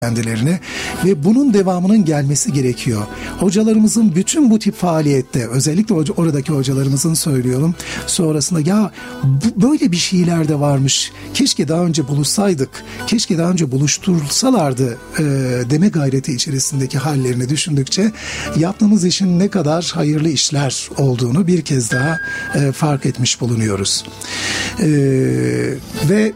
kendilerine ve bunun devamının gelmesi gerekiyor. Hocalarımızın bütün bu tip faaliyette, özellikle oradaki hocalarımızın söylüyorum, sonrasında ya böyle bir şeyler de varmış, keşke daha önce buluşsaydık, keşke daha önce buluştursalardı deme gayreti içerisindeki hallerini düşündükçe yaptığımız işin ne kadar hayırlı işler olduğunu bir kez daha fark etmiş bulunuyoruz. Ve